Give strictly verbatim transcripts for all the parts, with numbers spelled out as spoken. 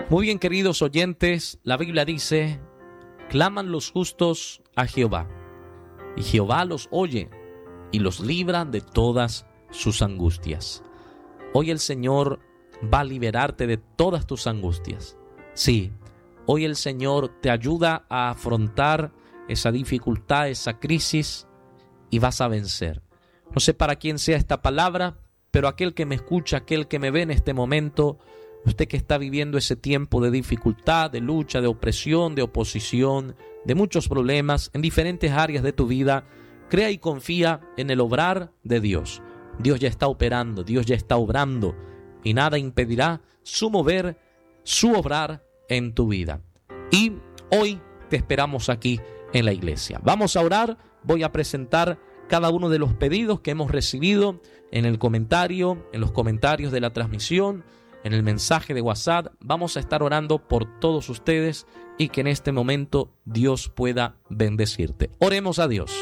Muy bien, queridos oyentes, la Biblia dice, claman los justos a Jehová, y Jehová los oye y los libra de todas sus angustias. Hoy el Señor va a liberarte de todas tus angustias. Sí, hoy el Señor te ayuda a afrontar esa dificultad, esa crisis, y vas a vencer. No sé para quién sea esta palabra, pero aquel que me escucha, aquel que me ve en este momento, usted que está viviendo ese tiempo de dificultad, de lucha, de opresión, de oposición, de muchos problemas en diferentes áreas de tu vida, crea y confía en el obrar de Dios. Dios ya está operando, Dios ya está obrando, y nada impedirá su mover, su obrar en tu vida. Y hoy te esperamos aquí en la iglesia. Vamos a orar, voy a presentar cada uno de los pedidos que hemos recibido en el comentario, en los comentarios de la transmisión, en el mensaje de WhatsApp. Vamos a estar orando por todos ustedes y que en este momento Dios pueda bendecirte. Oremos a Dios.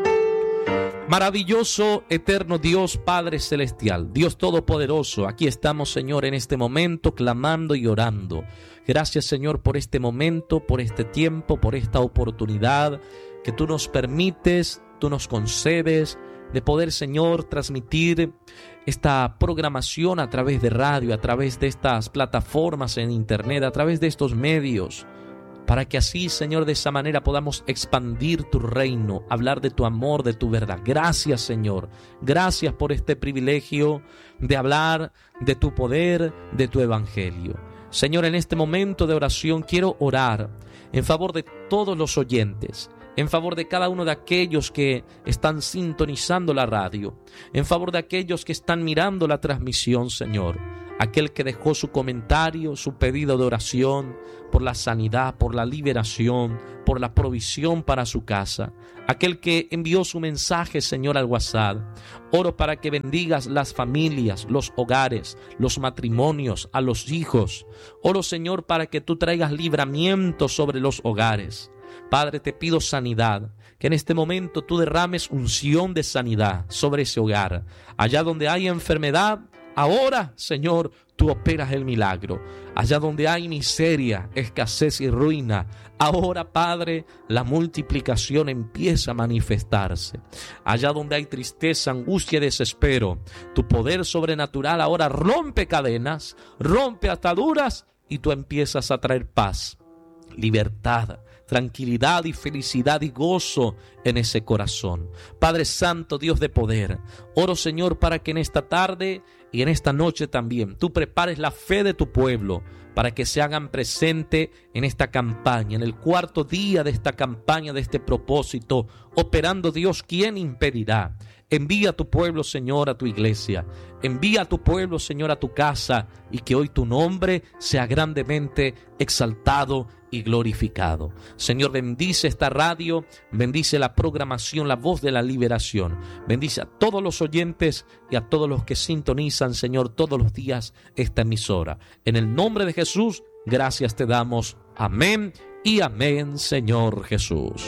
Maravilloso, eterno Dios, Padre Celestial, Dios Todopoderoso, aquí estamos, Señor, en este momento clamando y orando. Gracias, Señor, por este momento, por este tiempo, por esta oportunidad que tú nos permites, tú nos concedes de poder, Señor, transmitir esta programación a través de radio, a través de estas plataformas en internet, a través de estos medios, para que así, Señor, de esa manera podamos expandir tu reino, hablar de tu amor, de tu verdad. Gracias, Señor. Gracias por este privilegio de hablar de tu poder, de tu evangelio. Señor, en este momento de oración quiero orar en favor de todos los oyentes, en favor de cada uno de aquellos que están sintonizando la radio, en favor de aquellos que están mirando la transmisión, Señor. Aquel que dejó su comentario, su pedido de oración por la sanidad, por la liberación, por la provisión para su casa. Aquel que envió su mensaje, Señor, al WhatsApp. Oro para que bendigas las familias, los hogares, los matrimonios, a los hijos. Oro, Señor, para que tú traigas libramiento sobre los hogares. Padre, te pido sanidad, que en este momento tú derrames unción de sanidad sobre ese hogar. Allá donde hay enfermedad, ahora, Señor, tú operas el milagro. Allá donde hay miseria, escasez y ruina, ahora, Padre, la multiplicación empieza a manifestarse. Allá donde hay tristeza, angustia y desespero, tu poder sobrenatural ahora rompe cadenas, rompe ataduras y tú empiezas a traer paz, libertad, tranquilidad y felicidad y gozo en ese corazón. Padre Santo, Dios de poder, oro, Señor, para que en esta tarde y en esta noche también tú prepares la fe de tu pueblo para que se hagan presente en esta campaña, en el cuarto día de esta campaña, de este propósito, operando Dios. ¿Quién impedirá? Envía a tu pueblo, Señor, a tu iglesia. Envía a tu pueblo, Señor, a tu casa, y que hoy tu nombre sea grandemente exaltado y glorificado. Señor, bendice esta radio, bendice la programación, la voz de la liberación. Bendice a todos los oyentes y a todos los que sintonizan, Señor, todos los días esta emisora. En el nombre de Jesús, gracias te damos. Amén y amén, Señor Jesús.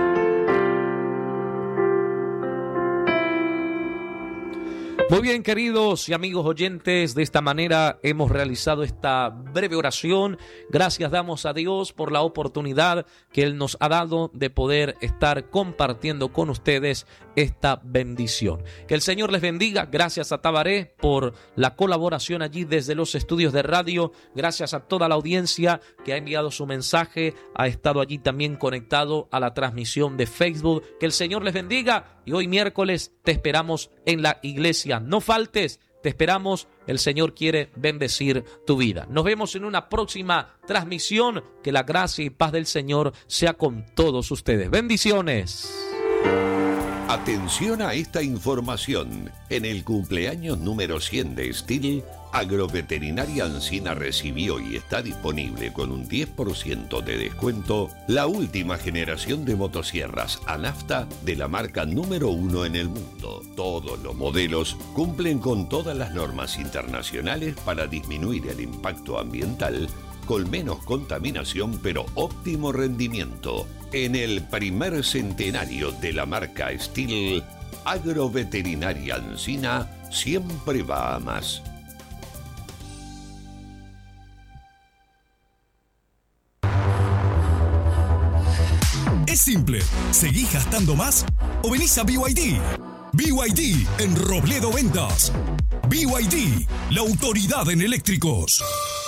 Muy bien, queridos y amigos oyentes, de esta manera hemos realizado esta breve oración. Gracias damos a Dios por la oportunidad que Él nos ha dado de poder estar compartiendo con ustedes esta bendición. Que el Señor les bendiga. Gracias a Tabaré por la colaboración allí desde los estudios de radio. Gracias a toda la audiencia que ha enviado su mensaje, ha estado allí también conectado a la transmisión de Facebook. Que el Señor les bendiga y hoy miércoles te esperamos en la iglesia. No faltes, te esperamos, el Señor quiere bendecir tu vida. Nos vemos en una próxima transmisión. Que la gracia y paz del Señor sea con todos ustedes. Bendiciones. Atención a esta información. En el cumpleaños número cien de Steel, Agroveterinaria Ancina recibió y está disponible con un diez por ciento de descuento la última generación de motosierras Anafta de la marca número uno en el mundo. Todos los modelos cumplen con todas las normas internacionales para disminuir el impacto ambiental, con menos contaminación pero óptimo rendimiento. En el primer centenario de la marca Steel, Agroveterinaria Ancina siempre va a más. Es simple. ¿Seguís gastando más o venís a B Y D? B Y D en Robledo Ventas. B Y D, la autoridad en eléctricos.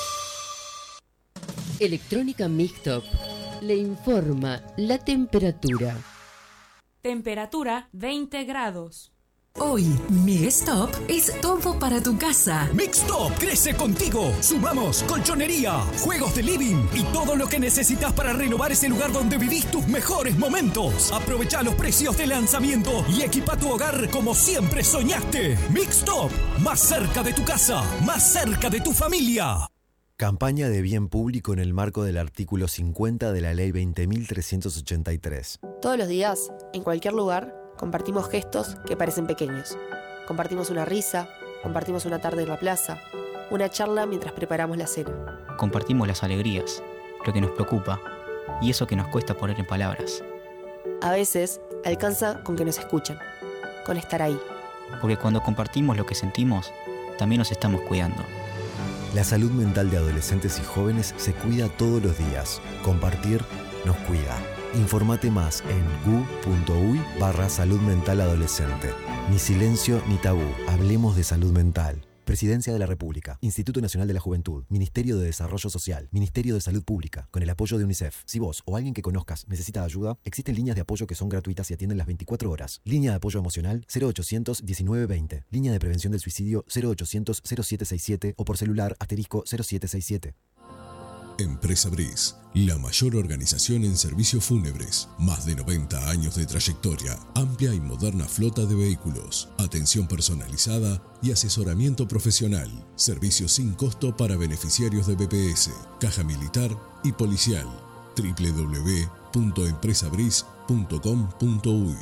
Electrónica Mixtop le informa la temperatura. Temperatura veinte grados. Hoy, Mixtop es todo para tu casa. Mixtop crece contigo. Sumamos colchonería, juegos de living y todo lo que necesitas para renovar ese lugar donde vivís tus mejores momentos. Aprovecha los precios de lanzamiento y equipa tu hogar como siempre soñaste. Mixtop, más cerca de tu casa, más cerca de tu familia. Campaña de bien público en el marco del artículo cincuenta de la Ley veinte mil trescientos ochenta y tres. Todos los días, en cualquier lugar, compartimos gestos que parecen pequeños. Compartimos una risa, compartimos una tarde en la plaza, una charla mientras preparamos la cena. Compartimos las alegrías, lo que nos preocupa y eso que nos cuesta poner en palabras. A veces, alcanza con que nos escuchen, con estar ahí. Porque cuando compartimos lo que sentimos, también nos estamos cuidando. La salud mental de adolescentes y jóvenes se cuida todos los días. Compartir nos cuida. Informate más en gu.uy barra salud mental adolescente. Ni silencio ni tabú. Hablemos de salud mental. Presidencia de la República, Instituto Nacional de la Juventud, Ministerio de Desarrollo Social, Ministerio de Salud Pública, con el apoyo de UNICEF. Si vos o alguien que conozcas necesita ayuda, existen líneas de apoyo que son gratuitas y atienden las veinticuatro horas. Línea de apoyo emocional cero ochocientos diecinueve veinte. Línea de prevención del suicidio cero ochocientos cero siete sesenta y siete o por celular asterisco cero siete sesenta y siete. Empresa Briz, la mayor organización en servicios fúnebres, más de noventa años de trayectoria, amplia y moderna flota de vehículos, atención personalizada y asesoramiento profesional, servicios sin costo para beneficiarios de B P S, caja militar y policial. doble u doble u doble u punto empresa briz punto com punto uy.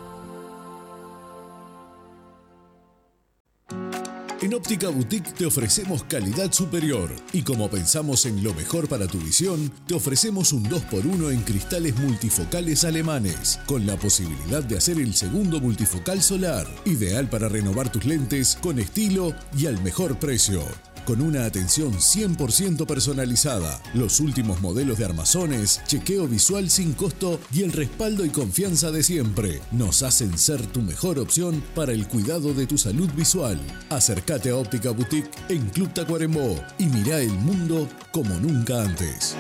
En Óptica Boutique te ofrecemos calidad superior y como pensamos en lo mejor para tu visión, te ofrecemos un dos por uno en cristales multifocales alemanes, con la posibilidad de hacer el segundo multifocal solar, ideal para renovar tus lentes con estilo y al mejor precio. Con una atención cien por ciento personalizada, los últimos modelos de armazones, chequeo visual sin costo y el respaldo y confianza de siempre nos hacen ser tu mejor opción para el cuidado de tu salud visual. Acércate a Óptica Boutique en Club Tacuarembó y mirá el mundo como nunca antes.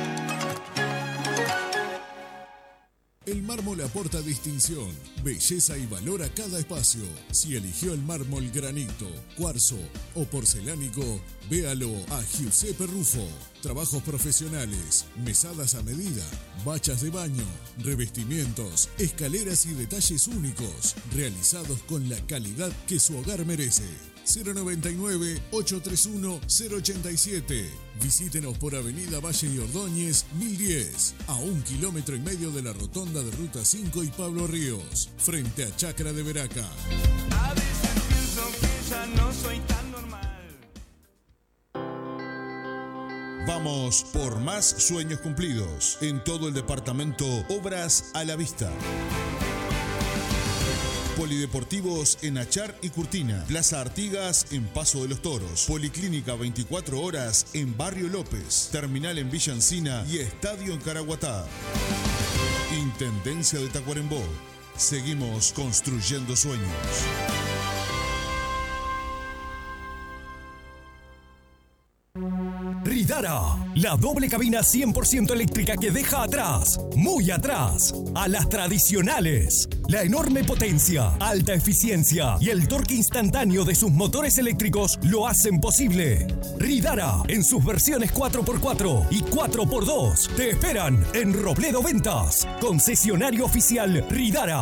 El mármol aporta distinción, belleza y valor a cada espacio. Si eligió el mármol granito, cuarzo o porcelánico, véalo a Giuseppe Rufo. Trabajos profesionales, mesadas a medida, bachas de baño, revestimientos, escaleras y detalles únicos, realizados con la calidad que su hogar merece. cero noventa y nueve, ochocientos treinta y uno, cero ochenta y siete. Visítenos por Avenida Valle y Ordóñez, mil diez, a un kilómetro y medio de la rotonda de Ruta cinco y Pablo Ríos, frente a Chacra de Veraca. A veces pienso que ya no soy tan normal. Vamos por más sueños cumplidos. En todo el departamento, obras a la vista. Polideportivos en Achar y Curtina, Plaza Artigas en Paso de los Toros, Policlínica veinticuatro horas en Barrio López, Terminal en Villa Encina y Estadio en Caraguatá. Intendencia de Tacuarembó. Seguimos construyendo sueños. Ridara, la doble cabina cien por ciento eléctrica que deja atrás, muy atrás, a las tradicionales. La enorme potencia, alta eficiencia y el torque instantáneo de sus motores eléctricos lo hacen posible. Ridara, en sus versiones cuatro por cuatro y cuatro por dos, te esperan en Robledo Ventas, concesionario oficial Ridara.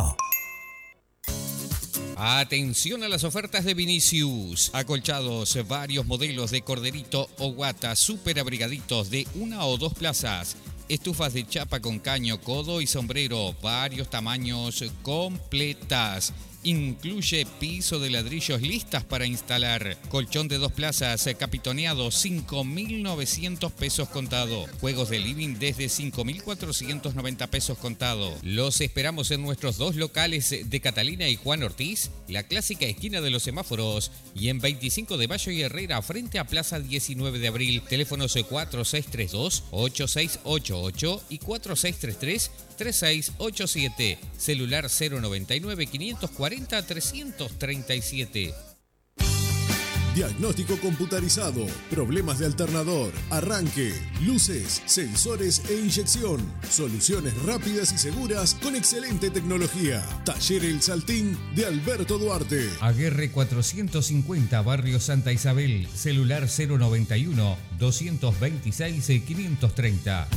Atención a las ofertas de Vinicius. Acolchados, varios modelos de corderito o guata, super abrigaditos de una o dos plazas. Estufas de chapa con caño, codo y sombrero, varios tamaños, completas. Incluye piso de ladrillos listas para instalar. Colchón de dos plazas, capitoneado, cinco mil novecientos pesos contado. Juegos de living desde cinco mil cuatrocientos noventa pesos contado. Los esperamos en nuestros dos locales de Catalina y Juan Ortiz, la clásica esquina de los semáforos, y en veinticinco de Mayo y Herrera, frente a Plaza diecinueve de abril. Teléfonos cuatro seis tres dos, ocho seis ocho ocho y cuatro seis tres tres, tres seis ocho siete. Celular cero noventa y nueve, quinientos cuarenta, trescientos treinta y siete. Diagnóstico computarizado, problemas de alternador, arranque, luces, sensores e inyección. Soluciones rápidas y seguras con excelente tecnología. Taller El Saltín de Alberto Duarte. Aguerre cuatrocientos cincuenta, Barrio Santa Isabel. Celular cero noventa y uno, doscientos veintiséis, quinientos treinta.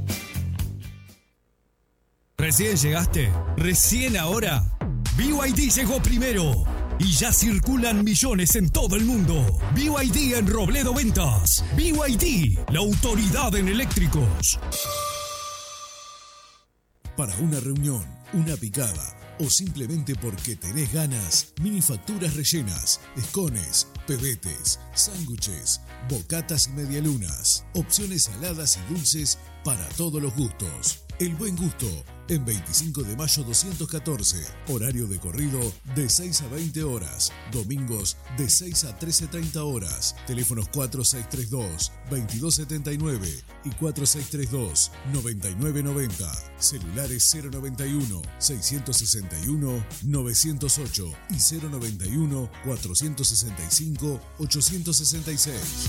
¿Recién llegaste? ¿Recién ahora? B Y D llegó primero y ya circulan millones en todo el mundo. B Y D en Robledo Ventas. B Y D, la autoridad en eléctricos. Para una reunión, una picada o simplemente porque tenés ganas, minifacturas rellenas, escones, pebetes, sándwiches, bocatas y medialunas. Opciones saladas y dulces para todos los gustos. El Buen Gusto, en veinticinco de mayo doscientos catorce. Horario de corrido de seis a veinte horas. Domingos de seis a trece treinta horas. Teléfonos cuatro seis tres dos, veintidós setenta y nueve y cuatro seis tres dos, noventa y nueve noventa. Celulares cero noventa y uno, seiscientos sesenta y uno, novecientos ocho y cero noventa y uno, cuatrocientos sesenta y cinco, ochocientos sesenta y seis.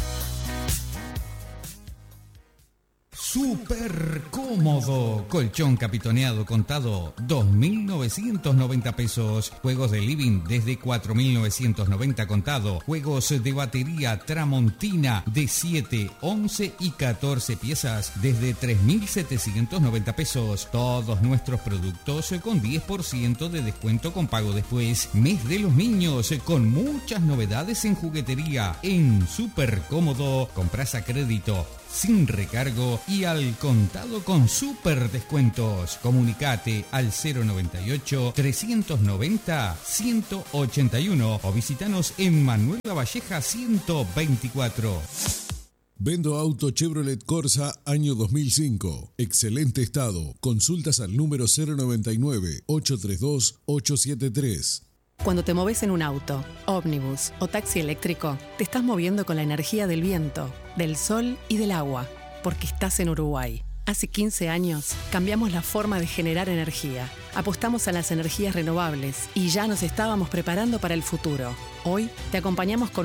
Súper cómodo. Colchón capitoneado contado, dos mil novecientos noventa pesos. Juegos de living desde cuatro mil novecientos noventa contado. Juegos de batería Tramontina de siete, once y catorce piezas desde tres mil setecientos noventa pesos. Todos nuestros productos con diez por ciento de descuento con pago después. Mes de los niños con muchas novedades en juguetería. En Súper Cómodo, compras a crédito, sin recargo y al contado con super descuentos. Comunicate al cero noventa y ocho, trescientos noventa, ciento ochenta y uno o visitanos en Manuel Lavalleja ciento veinticuatro. Vendo auto Chevrolet Corsa año dos mil cinco. Excelente estado. Consultas al número cero noventa y nueve, ochocientos treinta y dos, ochocientos setenta y tres. Cuando te moves en un auto, ómnibus o taxi eléctrico, te estás moviendo con la energía del viento, del sol y del agua, porque estás en Uruguay. Hace quince años cambiamos la forma de generar energía. Apostamos a las energías renovables y ya nos estábamos preparando para el futuro. Hoy te acompañamos con